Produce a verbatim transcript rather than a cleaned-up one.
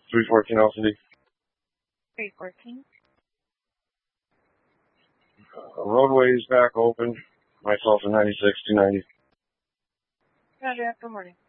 three fourteen L C D. three fourteen. Uh, roadway is back open. Myself in ninety-six, two ninety. Roger, good morning.